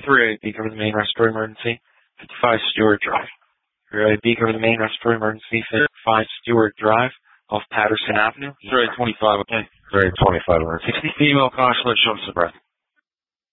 308, B, cover the main respiratory emergency. 55 Stewart Drive. 308, B, cover the main respiratory emergency. 55 Stewart Drive off Patterson Avenue. 325, okay. 325, emergency. 60 female, conscious, shortness of breath.